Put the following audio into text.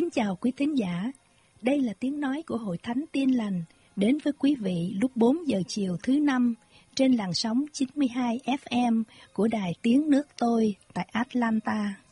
Kính chào quý thính giả, đây là tiếng nói của Hội Thánh Tin Lành đến với quý vị lúc 4 giờ chiều thứ Năm trên làn sóng 92 FM của Đài Tiếng Nước Tôi tại Atlanta.